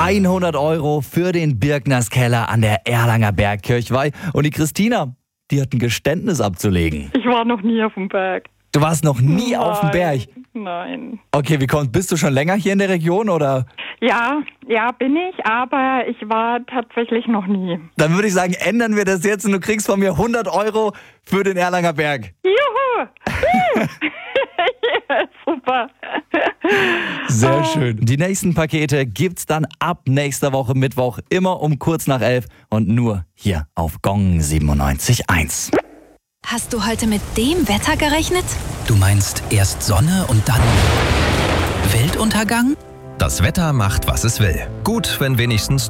100 € für den Birkners Keller an der Erlanger Bergkirchweih. Und die Christina, die hat ein Geständnis abzulegen. Ich war noch nie auf dem Berg. Du warst noch nie auf dem Berg? Nein. Okay, bist du schon länger hier in der Region, oder? Ja, bin ich, aber ich war tatsächlich noch nie. Dann würde ich sagen, ändern wir das jetzt und du kriegst von mir 100 € für den Erlanger Berg. Juhu! Ja, super. Sehr schön. Die nächsten Pakete gibt's dann ab nächster Woche Mittwoch, immer um kurz nach 11 und nur hier auf Gong 97.1. Hast du heute mit dem Wetter gerechnet? Du meinst erst Sonne und dann Weltuntergang? Das Wetter macht, was es will. Gut, wenn wenigstens